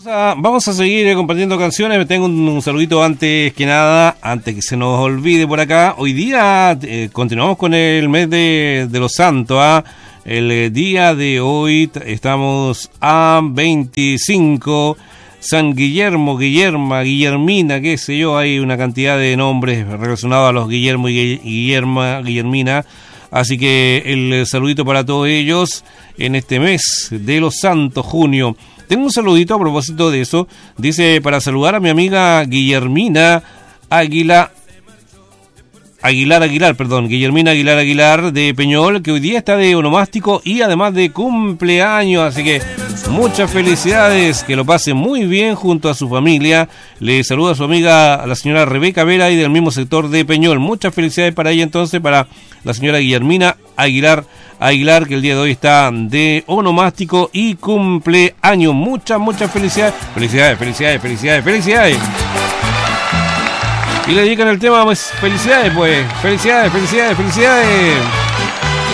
Vamos a seguir compartiendo canciones. Me tengo un saludito antes que nada, antes que se nos olvide por acá. Hoy día continuamos con el mes de los santos. El día de hoy estamos a 25. San Guillermo, Guillerma, Guillermina, qué sé yo, hay una cantidad de nombres relacionados a los Guillermo y Guillerma, Guillermina. Así que el saludito para todos ellos en este mes de los santos, junio. Tengo un saludito a propósito de eso. Dice, para saludar a mi amiga Guillermina Guillermina Aguilar de Peñol, que hoy día está de onomástico y además de cumpleaños, así que muchas felicidades, que lo pase muy bien junto a su familia. Le saluda a su amiga, la señora Rebeca Vera, y del mismo sector de Peñol. Muchas felicidades para ella entonces, para la señora Guillermina Aguilar, que el día de hoy está de onomástico y cumpleaños. Muchas felicidades. Felicidades. Y le dedican el tema, pues, felicidades.